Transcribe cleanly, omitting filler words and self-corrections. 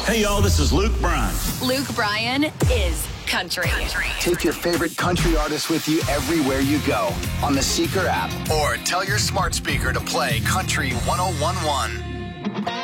Hey, y'all, this is Luke Bryan. Luke Bryan is country. Take your favorite country artists with you everywhere you go on the Seeker app or tell your smart speaker to play Country 1011.